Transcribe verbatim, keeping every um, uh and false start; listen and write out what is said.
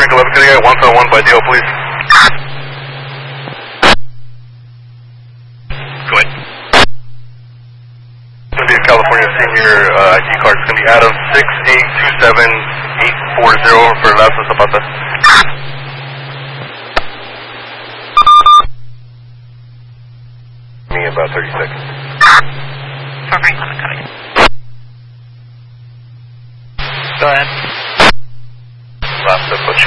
Frank eleven, can I get one seven one by Deal, please? Go ahead. It's going to be a California Senior uh, I D card. It's going to be Adam six eight two seven eight four zero for Lazo Zapata. Me about thirty seconds. For Frank eleven, coming. Go ahead. Last